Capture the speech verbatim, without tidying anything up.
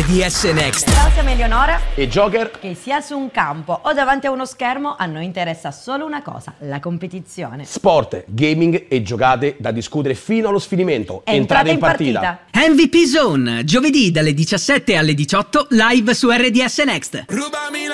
D S Next. Ciao, siamo Eleonora e Joker. Che sia su un campo o davanti a uno schermo, a noi interessa solo una cosa: la competizione. Sport, gaming e giocate da discutere fino allo sfinimento. Entrate, Entrate in, in partita. partita. M V P Zone, giovedì dalle diciassette alle diciotto, live su R D S Next. Rubami